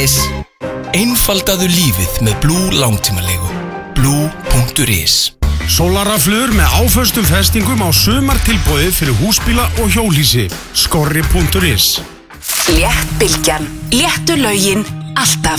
Blue.is. Einfaldaðu lífið með Blue langtímalegu. Blue.is. Sólarraflur með áföstum festingum á sumartilboði fyrir húsbíla og hjólhýsi. Skorri.is. Léttbylgjan. Léttu lögin alltaf.